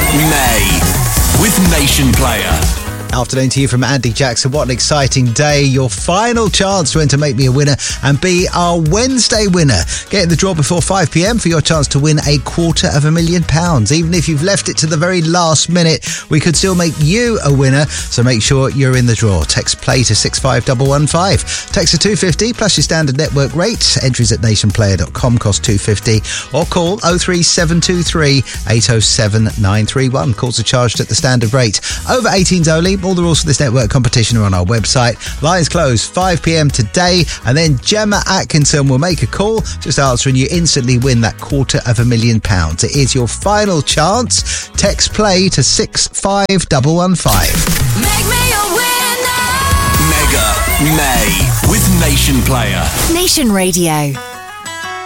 May with Nation Player. Afternoon to you from Andy Jackson. What an exciting day. Your final chance to enter Make Me a Winner and be our Wednesday winner. Get in the draw before 5 p.m. for your chance to win £250,000. Even if you've left it to the very last minute, we could still make you a winner. So make sure you're in the draw. Text play to 65115. Text to 250 plus your standard network rate. Entries at nationplayer.com cost £250 or call 03723 807 931. Calls are charged at the standard rate. Over 18s only. All the rules for this network competition are on our website. Lines close 5 p.m. today, and then Gemma Atkinson will make a call. Just answering, you instantly win that £250,000. It is your final chance. Text play to 65115. Make me a winner. Mega May with Nation Player. Nation Radio.